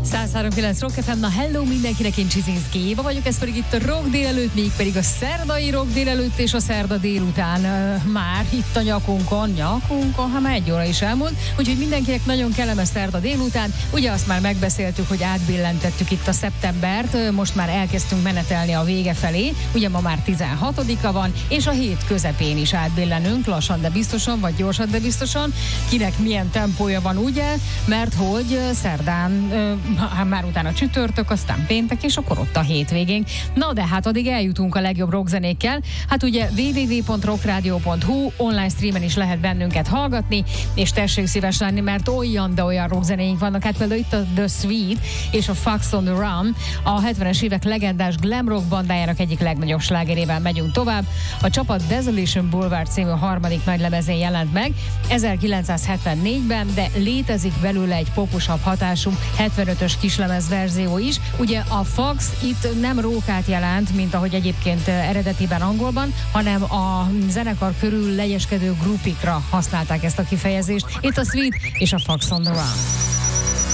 103.9 Rock FM, na hello mindenkinek, én Csizinszki Éva vagyok, ez pedig itt a Rock délelőtt, mégpedig a szerdai Rock délelőtt és a szerda délután már itt a nyakunkon, ha már 1 óra is elmúlt, úgyhogy mindenkinek nagyon kellemes szerda délután. Ugye azt már megbeszéltük, hogy átbillentettük itt a szeptembert, most már elkezdtünk menetelni a vége felé, ugye ma már 16-a van, és a hét közepén is átbillenünk, lassan de biztosan, vagy gyorsan de biztosan, kinek milyen tempója van, ugye, mert hogy szerdán már utána csütörtök, aztán péntek, és akkor ott a hétvégénk. Na de hát addig eljutunk a legjobb rockzenékkel. Hát ugye www.rockradio.hu online streamen is lehet bennünket hallgatni, és tessék szíves lenni, mert olyan, de olyan rockzenéink vannak. Hát például itt a The Sweet és a Fox on the Run, a 70-es évek legendás glam rock bandájának egyik legnagyobb slágerével megyünk tovább. A csapat Desolation Boulevard című harmadik nagylemezén jelent meg 1974-ben, de létezik belőle egy popusabb hatású 75-ös kislemez verzió is. Ugye a Fox itt nem rókát jelent, mint ahogy egyébként eredetiben angolban, hanem a zenekar körül legyeskedő grupikra használták ezt a kifejezést. Itt a Sweet és a Fox on the Run.